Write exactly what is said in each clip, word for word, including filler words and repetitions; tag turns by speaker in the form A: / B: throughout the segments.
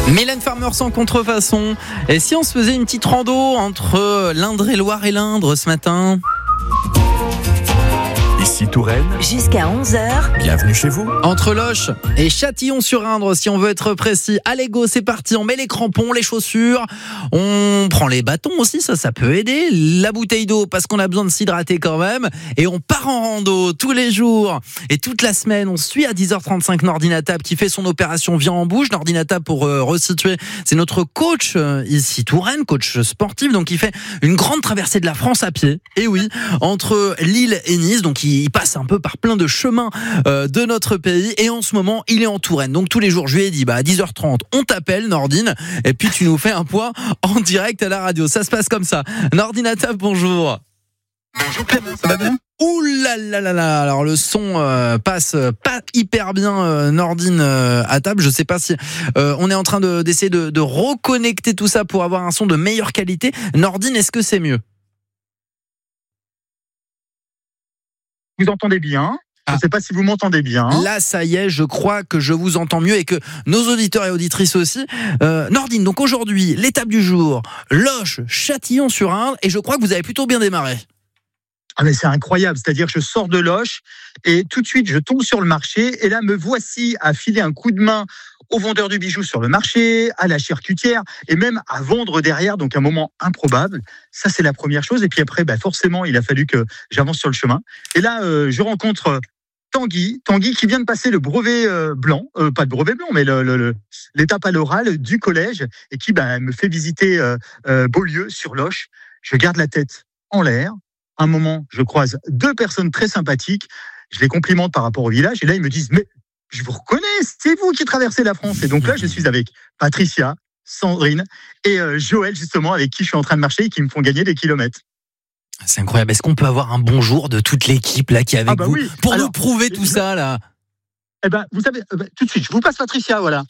A: Mylène Farmer sans contrefaçon. Et si on se faisait une petite rando entre l'Indre-et-Loire et l'Indre ce matin ?
B: Ici Touraine.
C: Jusqu'à onze heures.
B: Bienvenue chez vous.
A: Entre Loches et Châtillon-sur-Indre, si on veut être précis. Allez go, c'est parti, on met les crampons, les chaussures, on prend les bâtons aussi, ça, ça peut aider. La bouteille d'eau, parce qu'on a besoin de s'hydrater quand même. Et on part en rando tous les jours. Et toute la semaine, on suit à dix heures trente-cinq Nordine Atab qui fait son opération Viens en bouche. Nordine Atab, pour euh, resituer, c'est notre coach euh, ici Touraine, coach sportif. Donc il fait une grande traversée de la France à pied. Et oui, entre Lille et Nice, donc il Il passe un peu par plein de chemins euh, de notre pays et en ce moment il est en Touraine. Donc tous les jours je lui ai dit bah à dix heures trente on t'appelle Nordine et puis tu nous fais un point en direct à la radio. Ça se passe comme ça. Nordine Atab, bonjour.
D: Bonjour Clément, ça va bien ?
A: Ouh là là là là. Alors le son euh, passe pas hyper bien euh, Nordine euh, Atab. Je sais pas si euh, on est en train de, d'essayer de, de reconnecter tout ça pour avoir un son de meilleure qualité. Nordine, est-ce que c'est mieux ?
D: Vous entendez bien ? Je ne
A: Ah.
D: sais pas si vous m'entendez bien.
A: Là, ça y est, je crois que je vous entends mieux et que nos auditeurs et auditrices aussi. Euh, Nordine, donc aujourd'hui, l'étape du jour, Loches, Châtillon-sur-Indre, et je crois que vous avez plutôt bien démarré.
D: Ah mais c'est incroyable, c'est-à-dire que je sors de Loches et tout de suite je tombe sur le marché et là me voici à filer un coup de main aux vendeurs du bijou sur le marché, à la charcutière et même à vendre derrière, donc un moment improbable. Ça c'est la première chose et puis après bah, forcément il a fallu que j'avance sur le chemin. Et là euh, je rencontre Tanguy, Tanguy qui vient de passer le brevet euh, blanc, euh, pas le brevet blanc mais le, le, le, l'étape à l'oral du collège et qui bah, me fait visiter euh, euh, Beaulieu sur Loches. Je garde la tête en l'air. Un moment, je croise deux personnes très sympathiques. Je les complimente par rapport au village. Et là, ils me disent, mais je vous reconnais, c'est vous qui traversez la France. Et donc là, je suis avec Patricia, Sandrine et euh, Joël, justement, avec qui je suis en train de marcher et qui me font gagner des kilomètres.
A: C'est incroyable. Est-ce qu'on peut avoir un bonjour de toute l'équipe là qui est avec
D: Ah bah
A: vous
D: oui.
A: pour
D: Alors,
A: nous prouver tout
D: je-
A: ça là?
D: Eh ben, vous savez, euh, bah, tout de suite, je vous passe Patricia, voilà.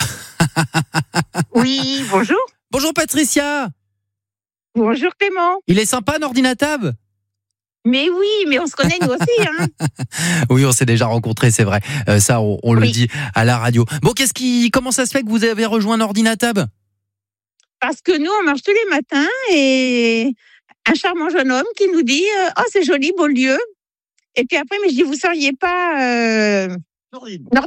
E: Oui, bonjour.
A: Bonjour Patricia.
E: Bonjour Clément.
A: Il est sympa Nordine Atab?
E: Mais oui, mais on se connaît nous aussi. Hein.
A: Oui, on s'est déjà rencontrés, c'est vrai. Euh, ça, on, on le
E: Oui.
A: dit à la radio. Bon, qu'est-ce qui, comment ça se fait que vous avez rejoint Nordine Atab?
E: Parce que nous, on marche tous les matins et un charmant jeune homme qui nous dit euh, « Oh, c'est joli, Beaulieu ». Et puis après, mais je dis « Vous seriez pas euh,
D: Sandrine.
E: Nordine ?»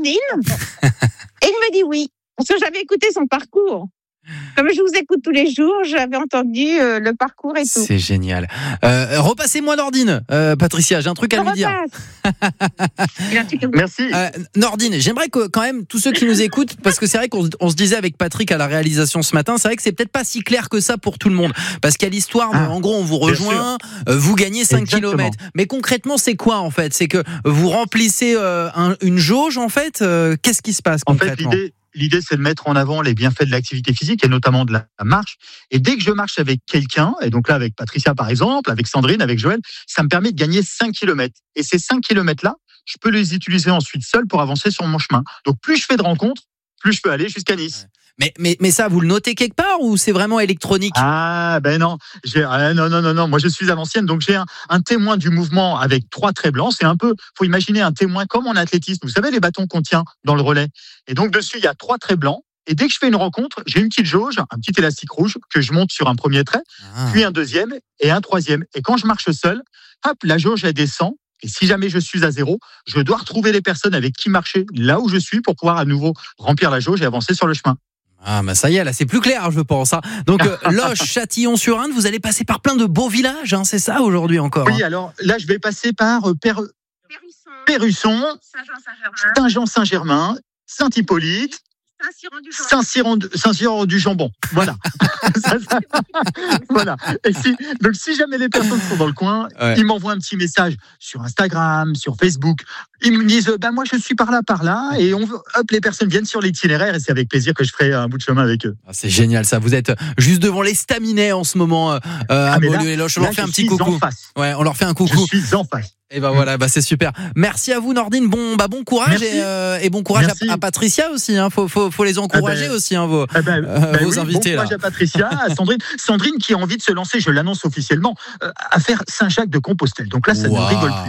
E: Et il me dit oui. Parce que j'avais écouté son parcours. Comme je vous écoute tous les jours, j'avais entendu euh, le parcours et tout.
A: C'est génial. Euh, repassez-moi Nordine, euh, Patricia, j'ai un truc à
E: Je
A: lui dire.
E: repasse. Il a un truc à vous-
D: Merci.
A: Euh, Nordine, j'aimerais que quand même tous ceux qui nous écoutent, parce que c'est vrai qu'on se- on se disait avec Patrick à la réalisation ce matin, c'est vrai que c'est peut-être pas si clair que ça pour tout le monde, parce qu'il y a l'histoire, de,
D: Ah,
A: en gros on vous
D: bien
A: rejoint, euh, vous gagnez cinq
D: Exactement.
A: kilomètres. Mais concrètement c'est quoi en fait? C'est que vous remplissez euh, un- une jauge en fait. euh, Qu'est-ce qui se passe
D: En fait,
A: concrètement?
D: l'idée, l'idée, c'est de mettre en avant les bienfaits de l'activité physique et notamment de la marche. Et dès que je marche avec quelqu'un, et donc là avec Patricia par exemple, avec Sandrine, avec Joël, ça me permet de gagner cinq kilomètres. Et ces cinq kilomètres-là, je peux les utiliser ensuite seul pour avancer sur mon chemin. Donc plus je fais de rencontres, plus je peux aller jusqu'à Nice.
A: Mais, mais, mais ça, vous le notez quelque part ou c'est vraiment électronique?
D: Ah ben non, j'ai, ah, non, non, non, non, moi je suis à l'ancienne, donc j'ai un, un témoin du mouvement avec trois traits blancs. C'est un peu, faut imaginer un témoin comme en athlétisme. Vous savez les bâtons qu'on tient dans le relais. Et donc dessus il y a trois traits blancs. Et dès que je fais une rencontre, j'ai une petite jauge, un petit élastique rouge que je monte sur un premier trait,
A: Ah.
D: puis un deuxième et un troisième. Et quand je marche seul, hop, la jauge elle descend. Et si jamais je suis à zéro, je dois retrouver les personnes avec qui marcher là où je suis pour pouvoir à nouveau remplir la jauge et avancer sur le chemin.
A: Ah bah ça y est, là c'est plus clair je pense. Hein. Donc euh, Loches, Châtillon-sur-Indre, vous allez passer par plein de beaux villages, hein, c'est ça aujourd'hui encore?
D: Oui, alors là je vais passer par euh, Per-
E: Périsson,
D: Perrusson,
E: Saint-Jean-Saint-Germain,
D: Saint-Jean-Saint-Germain, Saint-Hippolyte,
E: Saint-Cyran-du-Jambon.
D: Saint-Cyran, Saint-Cyran du Jambon. Voilà. Ça, ça, voilà. Et si, donc si jamais les personnes sont dans le coin,
A: Ouais.
D: ils m'envoient un petit message sur Instagram, sur Facebook. Ils me disent, bah moi je suis par là, par là, et on veut, hop, les personnes viennent sur l'itinéraire et c'est avec plaisir que je ferai un bout de chemin avec eux.
A: Ah, c'est génial ça, vous êtes juste devant les Staminets en ce moment euh, à
D: Ah, mais là-
A: Beaulieu et Loches. On
D: Là,
A: leur fait un
D: je
A: petit
D: suis
A: coucou.
D: en face.
A: Ouais, on leur fait un
D: Je
A: coucou.
D: suis en face.
A: Et ben voilà, bah c'est super. Merci à vous Nordine. Bon bah bon courage
D: Merci.
A: et, euh, et bon courage
D: Merci.
A: à, à Patricia aussi. Hein. Faut, faut, faut les encourager
D: Ah ben,
A: aussi hein, vos,
D: Eh ben,
A: euh,
D: ben
A: vos
D: oui,
A: invités
D: bon
A: là.
D: courage à Patricia, à Sandrine. Sandrine qui a envie de se lancer, je l'annonce officiellement, euh, à faire Saint-Jacques de Compostelle. Donc là, ça
A: Waouh.
D: ne rigole plus. Voilà.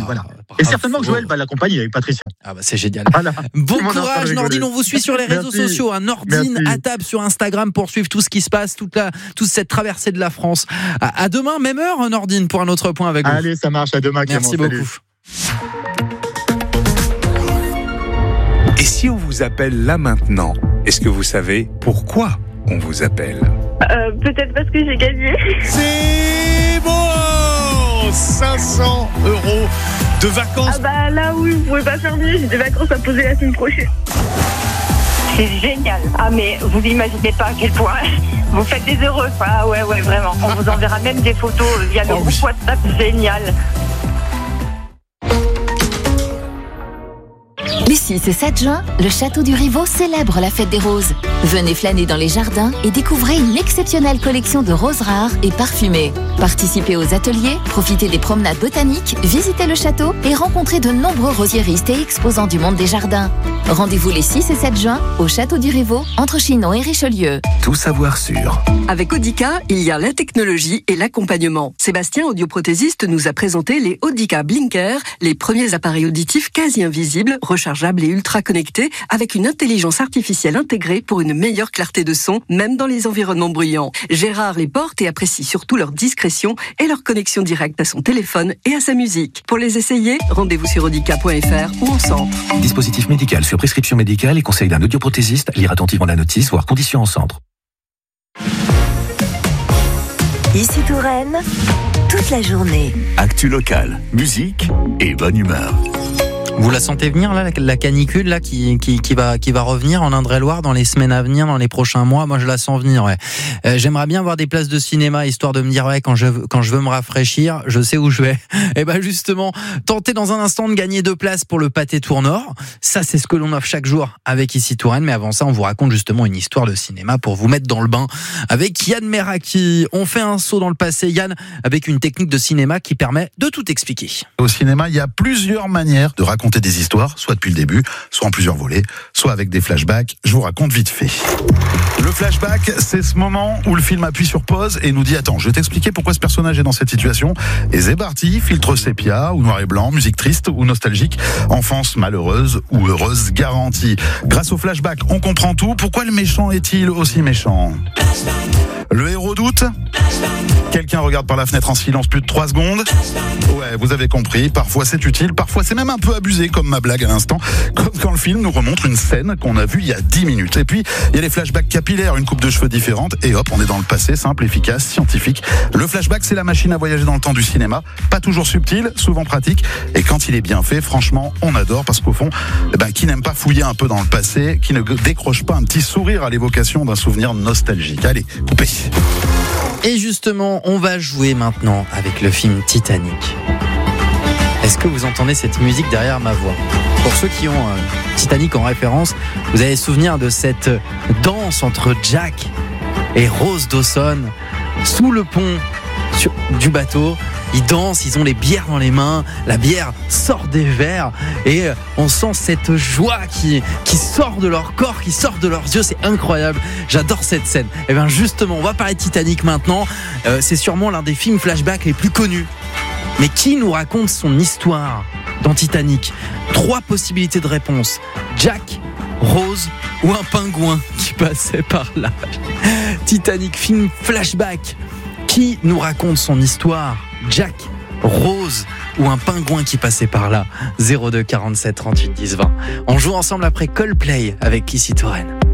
D: Et certainement que Joël va l'accompagner avec Patricia.
A: Ah bah c'est génial.
D: Voilà.
A: Bon courage Nordine, on vous suit sur les réseaux
D: Merci.
A: sociaux. Hein. Nordine
D: Merci.
A: à table sur Instagram pour suivre tout ce qui se passe, toute, la, toute cette traversée de la France. À, à demain, même heure Nordine, pour un autre point avec vous.
D: Allez, ça marche, à demain Clément.
A: Merci
D: Salut.
A: beaucoup.
B: Et si on vous appelle là maintenant, est-ce que vous savez pourquoi on vous appelle ?
C: Euh, peut-être parce que j'ai gagné.
B: C'est bon, cinq cents euros de vacances.
C: Ah bah là oui, vous pouvez pas faire mieux, j'ai des vacances à poser la semaine prochaine.
F: C'est génial. Ah mais vous imaginez pas à quel point vous faites des heureux. Ah ouais ouais vraiment. On vous enverra même des photos via le
B: Oh,
F: groupe
B: oui.
F: WhatsApp. Génial.
G: Les six et sept juin, le Château du Rivaud célèbre la fête des roses. Venez flâner dans les jardins et découvrez une exceptionnelle collection de roses rares et parfumées. Participez aux ateliers, profitez des promenades botaniques, visitez le château et rencontrez de nombreux rosiéristes et exposants du monde des jardins. Rendez-vous les six et sept juin au Château du Rivaud, entre Chinon et Richelieu.
H: Tout savoir sur.
I: Avec Audica, il y a la technologie et l'accompagnement. Sébastien, audioprothésiste, nous a présenté les Audica Blinker, les premiers appareils auditifs quasi invisibles, rechargeables et ultra connectés, avec une intelligence artificielle intégrée pour une meilleure clarté de son, même dans les environnements bruyants. Gérard les porte et apprécie surtout leur discrétion et leur connexion directe à son téléphone et à sa musique. Pour les essayer, rendez-vous sur audica point f r ou en centre.
H: Dispositif médical sur prescription médicale et conseil d'un audioprothésiste. Lire attentivement la notice, voire conditions en centre.
G: Ici Touraine, toute la journée.
J: Actu locale, musique et bonne humeur.
A: Vous la sentez venir là, la, la canicule là qui, qui, qui va qui va revenir en Indre-et-Loire dans les semaines à venir, dans les prochains mois. Moi, je la sens venir. Ouais. Euh, j'aimerais bien avoir des places de cinéma histoire de me dire ouais quand je quand je veux me rafraîchir, je sais où je vais. Et ben justement, tenter dans un instant de gagner deux places pour le Pâté Tour Nord. Ça, c'est ce que l'on offre chaque jour avec Ici Touraine. Mais avant ça, on vous raconte justement une histoire de cinéma pour vous mettre dans le bain avec Yann Meraki. On fait un saut dans le passé, Yann, avec une technique de cinéma qui permet de tout expliquer.
K: Au cinéma, il y a plusieurs manières de raconter des histoires, soit depuis le début, soit en plusieurs volets, soit avec des flashbacks. Je vous raconte vite fait. Le flashback, c'est ce moment où le film appuie sur pause et nous dit « Attends, je vais t'expliquer pourquoi ce personnage est dans cette situation. » Et c'est parti, filtre sépia ou noir et blanc, musique triste ou nostalgique, enfance malheureuse ou heureuse garantie. Grâce au flashback, on comprend tout. Pourquoi le méchant est-il aussi méchant ? Le héros doute ? Quelqu'un regarde par la fenêtre en silence plus de trois secondes ? Ouais, vous avez compris, parfois c'est utile, parfois c'est même un peu abusé, comme ma blague à l'instant, comme quand le film nous remontre une scène qu'on a vue il y a dix minutes. Et puis, il y a les flashbacks capillaires, une coupe de cheveux différente, et hop, on est dans le passé, simple, efficace, scientifique. Le flashback, c'est la machine à voyager dans le temps du cinéma, pas toujours subtil, souvent pratique, et quand il est bien fait, franchement, on adore, parce qu'au fond, eh ben, qui n'aime pas fouiller un peu dans le passé, qui ne décroche pas un petit sourire à l'évocation d'un souvenir nostalgique. Allez, coupez.
A: Et justement, on va jouer maintenant avec le film Titanic. Est-ce que vous entendez cette musique derrière ma voix ? Pour ceux qui ont euh, Titanic en référence, vous avez souvenir de cette danse entre Jack et Rose Dawson sous le pont sur, du bateau. Ils dansent, ils ont les bières dans les mains, la bière sort des verres et on sent cette joie qui, qui sort de leur corps, qui sort de leurs yeux, c'est incroyable, j'adore cette scène. Et bien justement, on va parler de Titanic maintenant, euh, c'est sûrement l'un des films flashbacks les plus connus. Mais qui nous raconte son histoire dans Titanic ? Trois possibilités de réponse, Jack, Rose ou un pingouin qui passait par là. Titanic, film flashback, qui nous raconte son histoire ? Jack, Rose ou un pingouin qui passait par là. Zéro deux quarante-sept trente-huit dix vingt. On joue ensemble après Coldplay avec Ici Touraine.